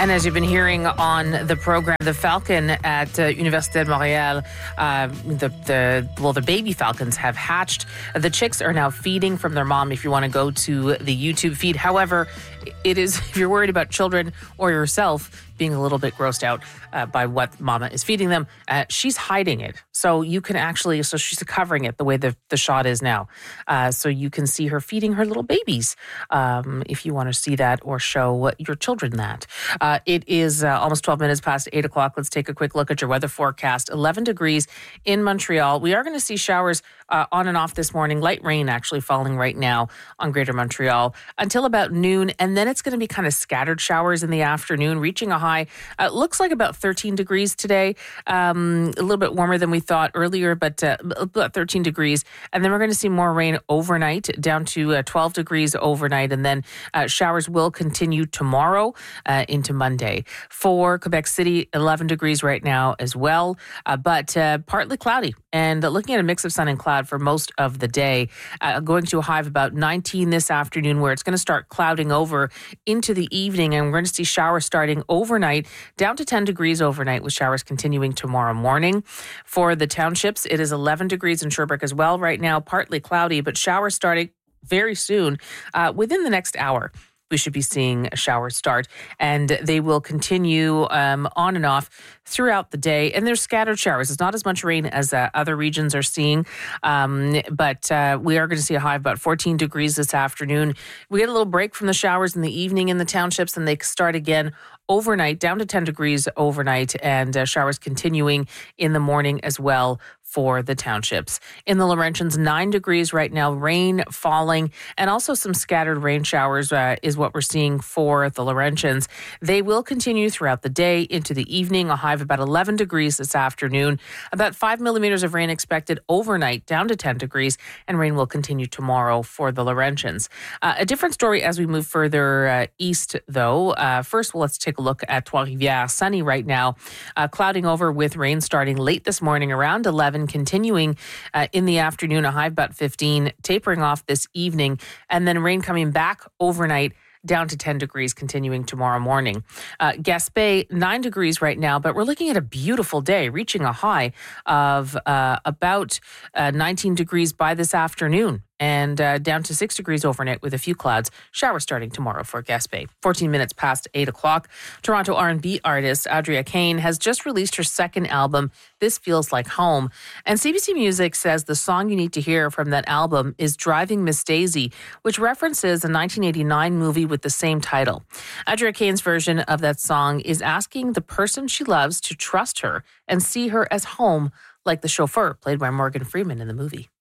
And as you've been hearing on the program, the falcon at Université de Montréal, the baby falcons have hatched. The chicks are now feeding from their mom if you want to go to the YouTube feed. However, it is, if you're worried about children or yourself being a little bit grossed out by what mama is feeding them, she's hiding it. So you can actually, so she's covering it the way the shot is now. So you can see her feeding her little babies if you want to see that or show your children that. It is almost 12 minutes past 8 o'clock. Let's take a quick look at your weather forecast. 11 degrees in Montreal. We are going to see showers on and off this morning. Light rain actually falling right now on Greater Montreal until about noon. And then it's going to be kind of scattered showers in the afternoon, reaching a high. Looks like about 13 degrees today. A little bit warmer than we thought earlier, but about 13 degrees. And then we're going to see more rain overnight, down to 12 degrees overnight. And then showers will continue tomorrow into Monday. For Quebec City, 11 degrees right now as well, but partly cloudy. And looking at a mix of sun and cloud for most of the day, going to a high of about 19 this afternoon, where it's going to start clouding over into the evening. And we're going to see showers starting overnight, down to 10 degrees overnight, with showers continuing tomorrow morning. For the townships, it is 11 degrees in Sherbrooke as well right now, partly cloudy, but showers starting very soon, within the next hour. We should be seeing a shower start, and they will continue on and off throughout the day. And there's scattered showers. It's not as much rain as other regions are seeing, but we are going to see a high of about 14 degrees this afternoon. We get a little break from the showers in the evening in the townships, and they start again overnight, down to 10 degrees overnight, and showers continuing in the morning as well for the townships. In the Laurentians, 9 degrees right now, rain falling, and also some scattered rain showers is what we're seeing for the Laurentians. They will continue throughout the day into the evening, a high of about 11 degrees this afternoon. About 5 millimeters of rain expected overnight, down to 10 degrees, and rain will continue tomorrow for the Laurentians. A different story as we move further east, though. First, let's take a look at Trois-Rivières. Sunny right now, clouding over with rain starting late this morning around 11, continuing in the afternoon, a high of about 15, tapering off this evening, and then rain coming back overnight, down to 10 degrees, continuing tomorrow morning. Gaspé, 9 degrees right now, but we're looking at a beautiful day, reaching a high of about 19 degrees by this afternoon, and down to 6 degrees overnight with a few clouds. Showers starting tomorrow for Gaspé. 14 minutes past 8 o'clock. Toronto R&B artist Adria Kane has just released her second album, This Feels Like Home. And CBC Music says the song you need to hear from that album is Driving Miss Daisy, which references a 1989 movie with the same title. Adria Kane's version of that song is asking the person she loves to trust her and see her as home, like the chauffeur played by Morgan Freeman in the movie.